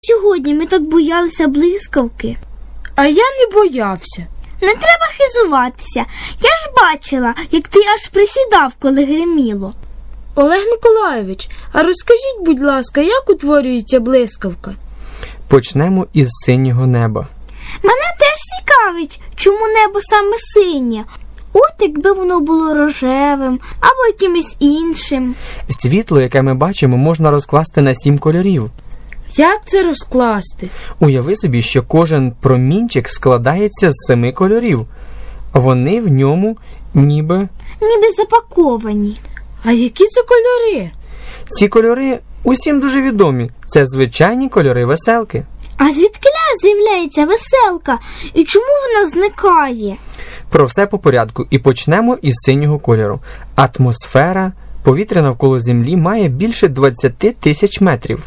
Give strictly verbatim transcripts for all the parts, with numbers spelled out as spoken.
Сьогодні ми так боялися блискавки. А я не боявся. Не треба хизуватися. Я ж бачила, як ти аж присідав, коли гриміло. Олег Миколайович, а розкажіть, будь ласка, як утворюється блискавка? Почнемо із синього неба. Мене теж цікавить, чому небо саме синє. От якби воно було рожевим або якимось іншим. Світло, яке ми бачимо, можна розкласти на сім кольорів. Як це розкласти? Уяви собі, що кожен промінчик складається з семи кольорів. Вони в ньому ніби... Ніби запаковані. А які це кольори? Ці кольори усім дуже відомі. Це звичайні кольори веселки. А звідкиля з'являється веселка? І чому вона зникає? Про все по порядку. І почнемо із синього кольору. Атмосфера, повітря навколо Землі має більше двадцять тисяч метрів.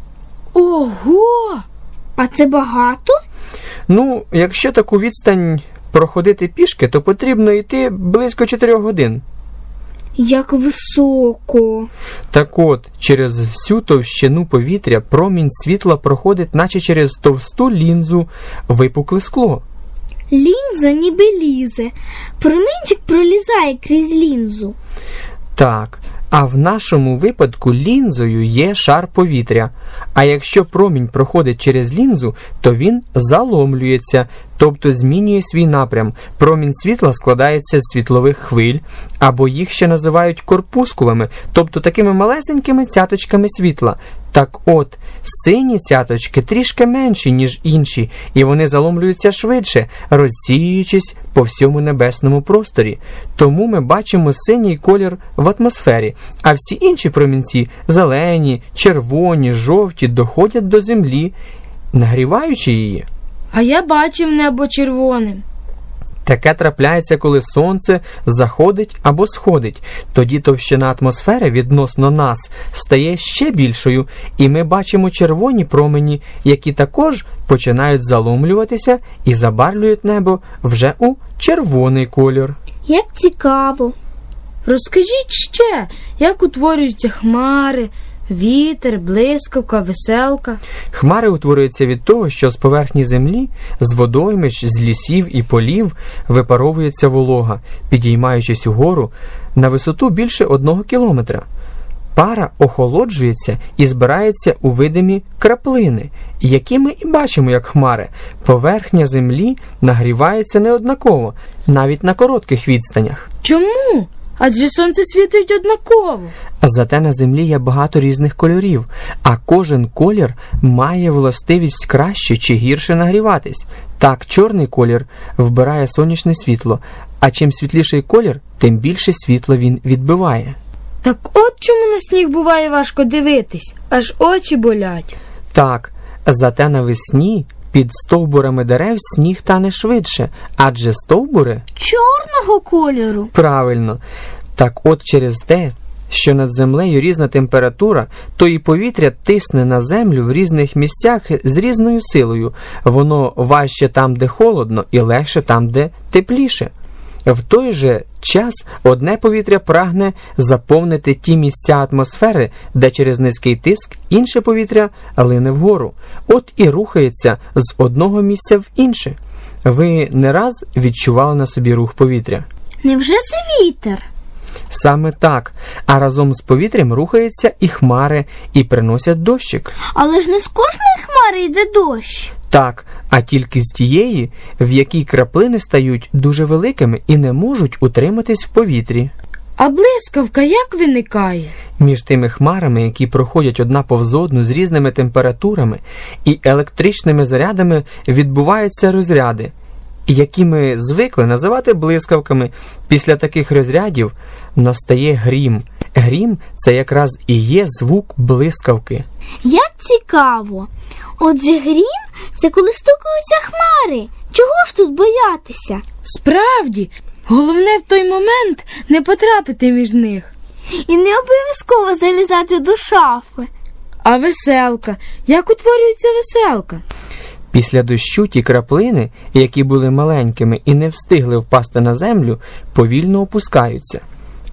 Ого! А це багато? Ну, якщо таку відстань проходити пішки, то потрібно йти близько чотирьох годин. Як високо. Так от, через всю товщину повітря промінь світла проходить, наче через товсту лінзу, випукле скло. Лінза ніби лізе. Промінчик пролізає крізь лінзу. Так, а в нашому випадку лінзою є шар повітря. А якщо промінь проходить через лінзу, то він заломлюється, тобто змінює свій напрям. Промінь світла складається з світлових хвиль, або їх ще називають корпускулами, тобто такими малесенькими цяточками світла. Так от, сині цяточки трішки менші, ніж інші, і вони заломлюються швидше, розсіюючись по всьому небесному просторі. Тому ми бачимо синій колір в атмосфері, а всі інші промінці – зелені, червоні, жовті – доходять до Землі, нагріваючи її. А я бачив небо червоним. Таке трапляється, коли сонце заходить або сходить. Тоді товщина атмосфери відносно нас стає ще більшою, і ми бачимо червоні промені, які також починають заломлюватися і забарвлюють небо вже у червоний колір. Як цікаво. Розкажіть ще, як утворюються хмари, вітер, блискавка, веселка. Хмари утворюються від того, що з поверхні землі, з водоймищ, з лісів і полів випаровується волога, підіймаючись угору на висоту більше одного кілометра. Пара охолоджується і збирається у видимі краплини, які ми і бачимо як хмари. Поверхня землі нагрівається неоднаково, навіть на коротких відстанях. Чому? Адже сонце світить однаково. Зате на землі є багато різних кольорів, а кожен колір має властивість краще чи гірше нагріватись. Так, чорний колір вбирає сонячне світло, а чим світліший колір, тим більше світла він відбиває. Так от чому на сніг буває важко дивитись, аж очі болять. Так, зате навесні під стовбурами дерев сніг тане швидше, адже стовбури... Чорного кольору. Правильно. Так от через те, що над землею різна температура, то і повітря тисне на землю в різних місцях з різною силою. Воно важче там, де холодно, і легше там, де тепліше. В той же час одне повітря прагне заповнити ті місця атмосфери, де через низький тиск інше повітря лине вгору. От і рухається з одного місця в інше. Ви не раз відчували на собі рух повітря? Невже це вітер? Саме так. А разом з повітрям рухаються і хмари, і приносять дощик. Але ж не з кожної хмари йде дощ. Так, а тільки з тієї, в якій краплини стають дуже великими і не можуть утриматись в повітрі. А блискавка як виникає? Між тими хмарами, які проходять одна повз одну з різними температурами і електричними зарядами, відбуваються розряди, які ми звикли називати блискавками. Після таких розрядів настає грім. Грім – це якраз і є звук блискавки. Як цікаво. Отже, грім – це коли стукаються хмари. Чого ж тут боятися? Справді, головне в той момент не потрапити між них. І не обов'язково залізати до шафи. А веселка? Як утворюється веселка? Після дощу ті краплини, які були маленькими і не встигли впасти на землю, повільно опускаються.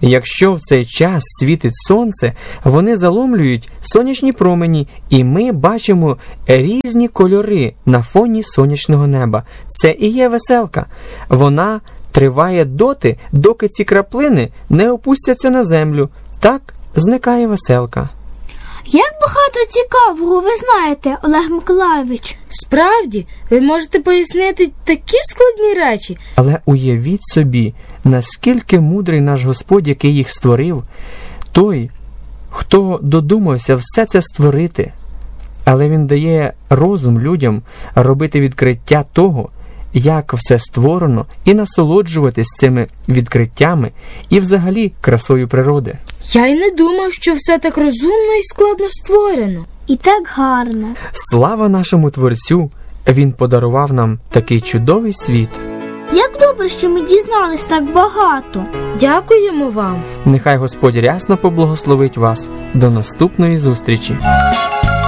Якщо в цей час світить сонце, вони заломлюють сонячні промені, і ми бачимо різні кольори на фоні сонячного неба. Це і є веселка. Вона триває доти, доки ці краплини не опустяться на землю. Так зникає веселка. Як багато цікавого ви знаєте, Олег Миколайович. Справді, ви можете пояснити такі складні речі. Але уявіть собі, наскільки мудрий наш Господь, який їх створив, той, хто додумався все це створити. Але Він дає розум людям робити відкриття того, як все створено, і насолоджуватись цими відкриттями і взагалі красою природи. Я й не думав, що все так розумно і складно створено. І так гарно. Слава нашому Творцю! Він подарував нам такий чудовий світ. Як добре, що ми дізнались так багато. Дякуємо вам. Нехай Господь рясно поблагословить вас. До наступної зустрічі!